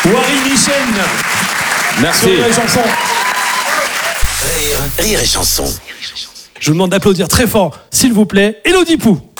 Wari Michel. Merci. Rire et chanson. Rire et chanson. Je vous demande d'applaudir très fort, s'il vous plaît, Élodie Pou.